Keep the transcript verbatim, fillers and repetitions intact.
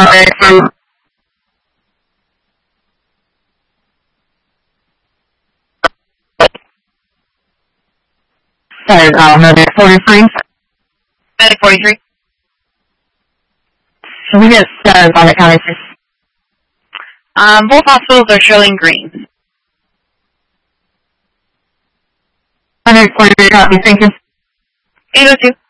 medic from... Sorry, uh, medic forty-three. Medic forty-three. Can we get status on the county, please? Um, both hospitals are showing green. Medic forty-three, copy, thank you. eight oh two.